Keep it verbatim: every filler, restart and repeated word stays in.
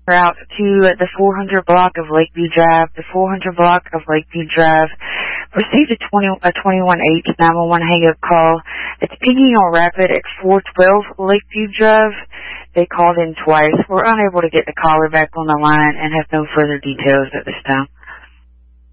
out to the four hundred block of Lakeview Drive. The four hundred block of Lakeview Drive received a, twenty, a twenty-one H nine one one hang-up call. It's pinging on rapid at four twelve Lakeview Drive. They called in twice. We're unable to get the caller back on the line and have no further details at this time.